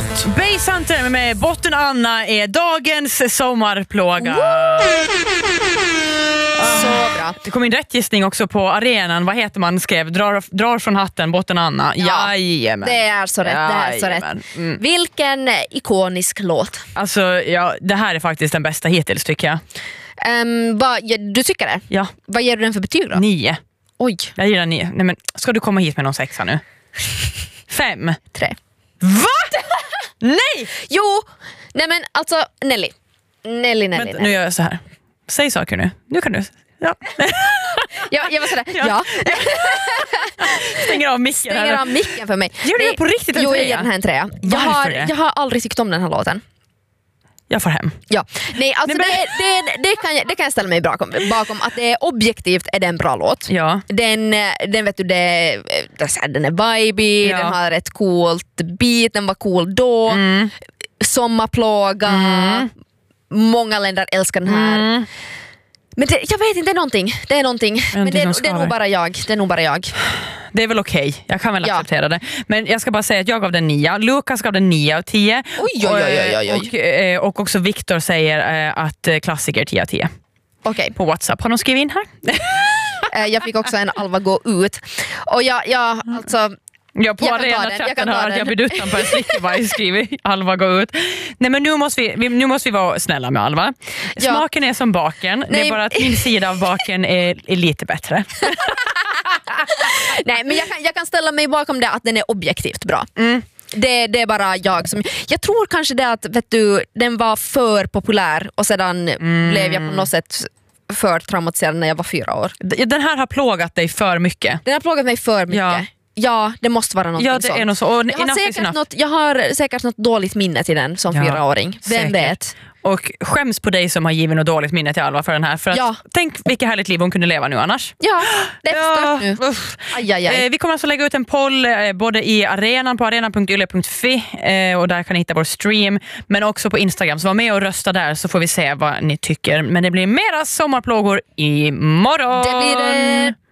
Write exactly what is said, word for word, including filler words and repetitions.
låt. Base Hunter med Botten Anna är dagens sommarplåga. Så bra. Det kom in rätt gissning också på arenan. Vad heter man skrev? Drar, drar från hatten, Botten Anna. Ja, Jajamän. det är så rätt. Det är så rätt. Mm. Vilken ikonisk låt. Alltså, ja, det här är faktiskt den bästa hittills tycker jag. Um, vad, ja, du tycker det? Ja. Vad ger du den för betyg då? Nio. Oj. Jag ger den nio. Nej, men ska du komma hit med någon sexa nu? Fem. Tre. Va? Nej! Jo, nej men alltså Nelly. Nelly, Nelly, Vänta, Nelly. nu gör jag så här. Säg saker nu. Nu kan du. Ja. Ja, jag var sådär, ja. Ja. Stänger av micken. Stänger här. av micken för mig. Gör du Nej, det på riktigt en Jo, jag trea? ger den här en trea. Jag Varför har, det? jag har aldrig tyckt om den här låten. Jag får hem. Ja. Nej, alltså Nej, men- det, det, det, kan jag, det kan jag ställa mig bakom, bakom att det är objektivt är det en bra låt. Ja. Den, den vet du, det, det är så här, den är vibey, Ja. den har ett coolt beat, den var cool då. Mm. Sommarplåga. Mm. Många länder älskar den här. Mm. Men det, jag vet inte, det är någonting. Det är någonting. Men någonting det, som är- det är nog skaver. bara jag. Det är nog bara jag. Det är väl okej. Jag kan väl Ja. acceptera det. Men jag ska bara säga att jag gav den nio. Lukas gav den nio av tio. Oj, oj, oj, oj, oj. Och, eh, och också Viktor säger eh, att eh, klassiker tio av tio. Okej. På WhatsApp har de skrivit in här. Eh, Jag fick också en Alva gå ut. Och jag, jag alltså... Ja, på Jag kan ta den, jag arenachatten kan ta har att den. jag blir duttan på en slickebajs skriver Alva gå ut. Nej, men nu måste vi, vi, nu måste vi vara snälla med Alva. Ja. Smaken är som baken. Det Nej. är bara att min sida av baken är, är lite bättre. Nej, men jag kan, jag kan ställa mig bakom det att den är objektivt bra. Mm. Det, det är bara jag som... Jag tror kanske det att vet du, den var för populär och sedan Mm. blev jag på något sätt för traumatiserad när jag var fyra år. Den här har plågat dig för mycket. Den har plågat mig för mycket. Ja. Ja, det måste vara någonting Ja, det sånt. är nog så. Och Jag har, enough is säkert enough. något, jag har säkert något dåligt minne till den som Ja, fyraåring. Vem säkert. vet? Och skäms på dig som har givit något dåligt minne till Alva för den här. För att, Ja. tänk vilket härligt liv hon kunde leva nu annars. Ja, det är förstört nu. uff. Aj, aj, aj. Eh, vi kommer alltså lägga ut en poll eh, både i arenan på arena punkt yle punkt fi eh, och där kan ni hitta vår stream, men också på Instagram, så var med och rösta där så får vi se vad ni tycker. Men det blir mera sommarplågor imorgon. Det blir det.